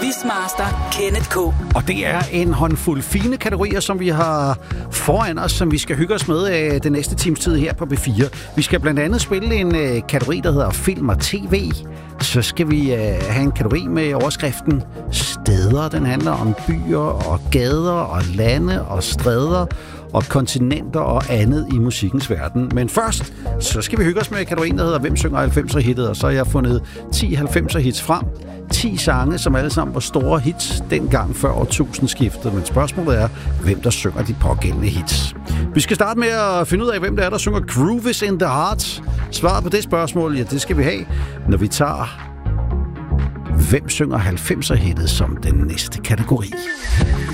Quizmaster Kenneth K. Og det er en håndfuld fine kategorier, som vi har foran os, som vi skal hygge os med den næste times tid her på B4. Vi skal blandt andet spille en kategori, der hedder film og tv. Så skal vi have en kategori med overskriften steder. Den handler om byer og gader og lande og stræder og kontinenter og andet i musikkens verden. Men først, så skal vi hygge os med kategorien, der hedder Hvem synger 90'er-hittet? Og så har jeg fundet 10 90'er-hits frem. 10 sange, som alle sammen var store hits dengang før årtusindskiftet. Men spørgsmålet er, hvem der synger de pågældende hits. Vi skal starte med at finde ud af, hvem det er, der synger Groove is in the Heart. Svaret på det spørgsmål, ja, det skal vi have, når vi tager Hvem synger 90'er-hittet som den næste kategori.